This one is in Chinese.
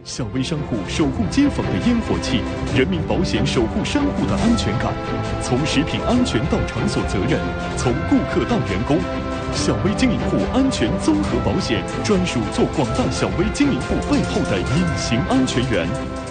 小微商户守护街坊的烟火气，人民保险守护商户的安全感。从食品安全到场所责任，从顾客到员工，小微经营户安全综合保险专属做广大小微经营户背后的隐形安全员。